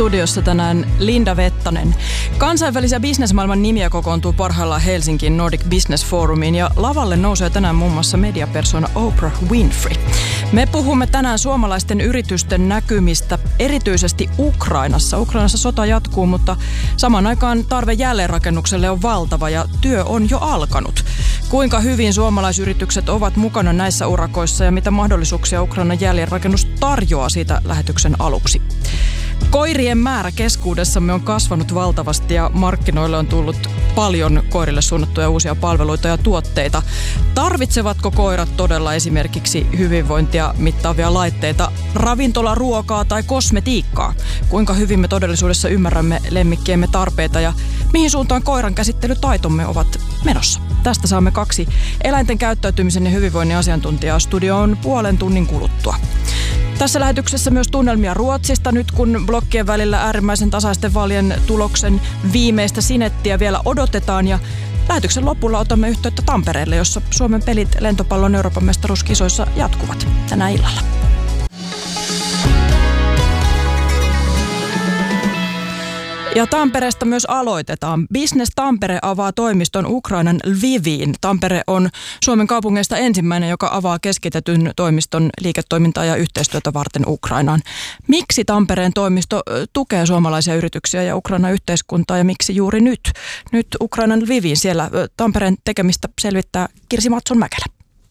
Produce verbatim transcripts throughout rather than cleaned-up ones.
Studiossa tänään Linda Vettanen. Kansainvälisiä bisnesmaailman nimiä kokoontuu parhaillaan Helsinkiin Nordic Business Forumiin ja lavalle nousee tänään muun muassa mediapersona Oprah Winfrey. Me puhumme tänään suomalaisten yritysten näkymistä, erityisesti Ukrainassa. Ukrainassa sota jatkuu, mutta samaan aikaan tarve jälleenrakennukselle on valtava ja työ on jo alkanut. Kuinka hyvin suomalaisyritykset ovat mukana näissä urakoissa ja mitä mahdollisuuksia Ukrainan jälleenrakennus tarjoaa siitä lähetyksen aluksi. Koirien määrä keskuudessamme on kasvanut valtavasti ja markkinoille on tullut paljon koirille suunnattuja uusia palveluita ja tuotteita. Tarvitsevatko koirat todella esimerkiksi hyvinvointia mittaavia laitteita, ravintolaruokaa tai kosmetiikkaa? Kuinka hyvin me todellisuudessa ymmärrämme lemmikkiemme tarpeita ja mihin suuntaan koiran käsittelytaitomme ovat menossa? Tästä saamme kaksi eläinten käyttäytymisen ja hyvinvoinnin asiantuntijaa studioon puolen tunnin kuluttua. Tässä lähetyksessä myös tunnelmia Ruotsista nyt, kun blokkien välillä äärimmäisen tasaisten vaalien tuloksen viimeistä sinettiä vielä odotetaan. Ja lähetyksen lopulla otamme yhteyttä Tampereelle, jossa Suomen pelit lentopallon Euroopan mestaruuskisoissa jatkuvat tänä illalla. Ja Tampereesta myös aloitetaan. Business Tampere avaa toimiston Ukrainan Lviviin. Tampere on Suomen kaupungeista ensimmäinen, joka avaa keskitetyn toimiston liiketoimintaa ja yhteistyötä varten Ukrainaan. Miksi Tampereen toimisto tukee suomalaisia yrityksiä ja Ukrainan yhteiskuntaa ja miksi juuri nyt? Nyt Ukrainan Lviviin siellä Tampereen tekemistä selvittää Kirsi Matson-Mäkelä.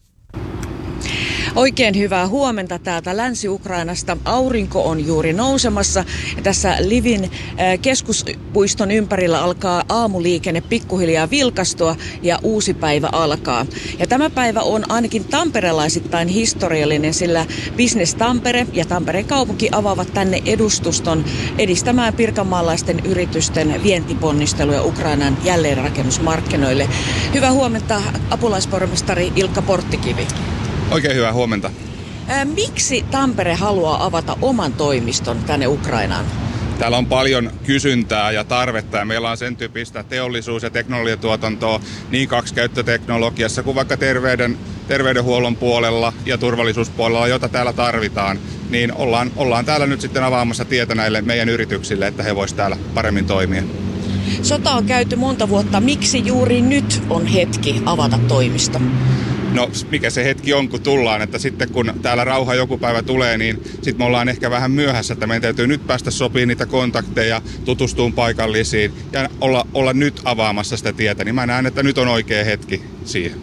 Oikein hyvää huomenta täältä Länsi-Ukrainasta. Aurinko on juuri nousemassa. Tässä Lvivin keskuspuiston ympärillä alkaa aamuliikenne pikkuhiljaa vilkastua ja uusi päivä alkaa. Ja tämä päivä on ainakin tamperelaisittain historiallinen, sillä Business Tampere ja Tampereen kaupunki avaavat tänne edustuston edistämään pirkanmaalaisten yritysten vientiponnisteluja Ukrainan jälleenrakennusmarkkinoille. Hyvää huomenta, apulaispormestari Ilkka Porttikivi. Oikein hyvää huomenta. Ää, miksi Tampere haluaa avata oman toimiston tänne Ukrainaan? Täällä on paljon kysyntää ja tarvetta ja meillä on sen tyyppistä teollisuus- ja teknologiatuotantoa niin kaksikäyttöteknologiassa kuin vaikka terveyden, terveydenhuollon puolella ja turvallisuuspuolella, jota täällä tarvitaan. Niin ollaan, ollaan täällä nyt sitten avaamassa tietä näille meidän yrityksille, että he voisivat täällä paremmin toimia. Sota on käyty monta vuotta. Miksi juuri nyt on hetki avata toimisto? No mikä se hetki on, kun tullaan, että sitten kun täällä rauha joku päivä tulee, niin sitten me ollaan ehkä vähän myöhässä, että meidän täytyy nyt päästä sopimaan niitä kontakteja, tutustumaan paikallisiin ja olla, olla nyt avaamassa sitä tietä, niin mä näen, että nyt on oikea hetki siihen.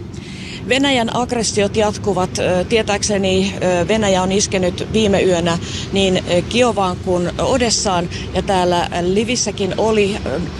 Venäjän aggressiot jatkuvat. Tietääkseni Venäjä on iskenyt viime yönä niin Kiovaan kuin Odessaan ja täällä Lvivissäkin oli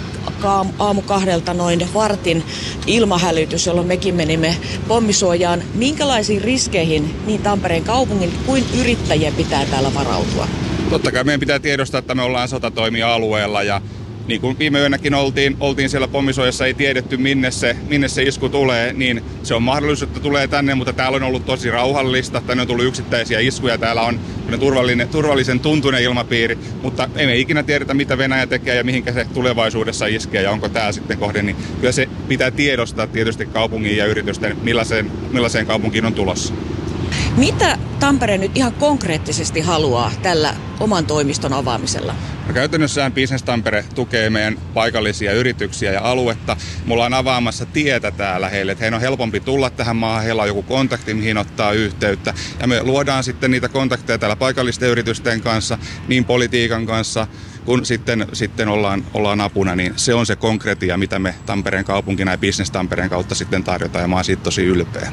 aamu kahdelta noin vartin ilmahälytys, jolloin mekin menimme pommisuojaan. Minkälaisiin riskeihin niin Tampereen kaupungin kuin yrittäjien pitää täällä varautua? Totta kai meidän pitää tiedostaa, että me ollaan sotatoimia-alueella ja niin kuin viime yönäkin oltiin, oltiin siellä pommisuojassa, ei tiedetty minne se, minne se isku tulee, niin se on mahdollisuus, että tulee tänne, mutta täällä on ollut tosi rauhallista, tänne on tullut yksittäisiä iskuja, täällä on turvallinen, turvallisen tuntuinen ilmapiiri, mutta ei me ikinä tiedetä, mitä Venäjä tekee ja mihinkä se tulevaisuudessa iskee ja onko tää sitten kohde, niin kyllä se pitää tiedostaa tietysti kaupungin ja yritysten, millaiseen, millaiseen kaupunkiin on tulossa. Mitä Tampere nyt ihan konkreettisesti haluaa tällä oman toimiston avaamisella? No käytännössään Business Tampere tukee meidän paikallisia yrityksiä ja aluetta. Me ollaan avaamassa tietä täällä heille, että heidän on helpompi tulla tähän maahan, heillä on joku kontakti, mihin ottaa yhteyttä. Ja me luodaan sitten niitä kontakteja täällä paikallisten yritysten kanssa, niin politiikan kanssa, kun sitten, sitten ollaan, ollaan apuna, niin se on se konkretia, mitä me Tampereen kaupunkina ja Business Tampereen kautta sitten tarjotaan, ja mä oon siitä tosi ylpeä.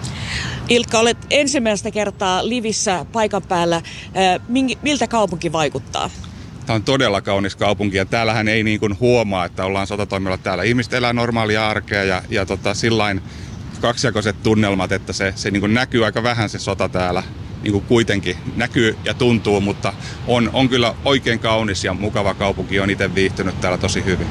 Ilkka, olet ensimmäistä kertaa Lvivissä paikan päällä. Miltä kaupunki vaikuttaa? Tämä on todella kaunis kaupunki ja täällähän ei niin kuin huomaa, että ollaan sotatoimilla täällä. Ihmiset elää normaalia arkea ja, ja tota, sillain kaksijakoiset tunnelmat, että se, se niin kuin näkyy aika vähän se sota täällä. Niin kuin kuitenkin näkyy ja tuntuu, mutta on, on kyllä oikein kaunis ja mukava kaupunki. Olen itse viihtynyt täällä tosi hyvin.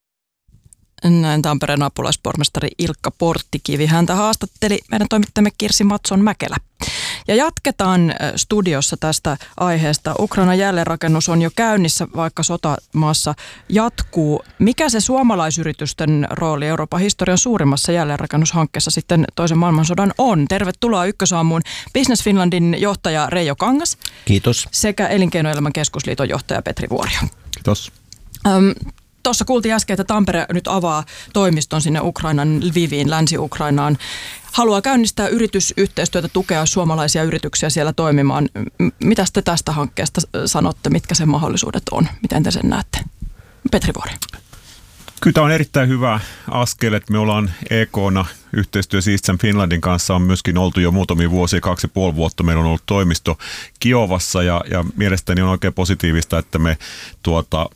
Näin Tampereen apulaispormestari Ilkka Porttikivi. Häntä haastatteli meidän toimittajamme Kirsi Matson-Mäkelä. Ja jatketaan studiossa tästä aiheesta. Ukrainan jälleenrakennus on jo käynnissä, vaikka sotamaassa jatkuu. Mikä se suomalaisyritysten rooli Euroopan historian suurimmassa jälleenrakennushankkeessa sitten toisen maailmansodan on? Tervetuloa Ykkösaamuun Business Finlandin johtaja Reijo Kangas. Kiitos. Sekä Elinkeinoelämän keskusliiton johtaja Petri Vuorio. Kiitos. Öm, Tuossa kuultiin äsken, että Tampere nyt avaa toimiston sinne Ukrainan Lviviin, Länsi-Ukrainaan. Haluaa käynnistää yritysyhteistyötä, tukea suomalaisia yrityksiä siellä toimimaan. Mitä te tästä hankkeesta sanotte? Mitkä sen mahdollisuudet on? Miten te sen näette? Petri Vuorio. Kyllä tämä on erittäin hyvä askel, että me ollaan E K:na yhteistyössä East Finlandin kanssa on myöskin oltu jo muutamia vuosia, kaksi ja puoli vuotta. Meillä on ollut toimisto Kiovassa ja, ja mielestäni on oikein positiivista, että me tuota,